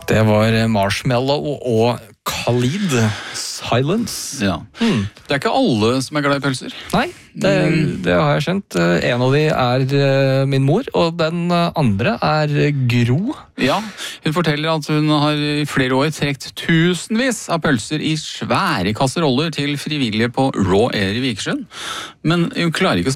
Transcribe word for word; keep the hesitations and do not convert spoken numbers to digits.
Det var Marshmallow og Khalid, Silence. Ja. Mm. Det er ikke alle som er glad i pølser. Nei, det, det har jeg skjønt. En av de er min mor, og den andre er Gro. Ja, hun forteller at hun har i flere år trekt tusenvis av pølser i svære kasseroller til frivillige på Raw Air i Vikersund. Men hun klarer ikke å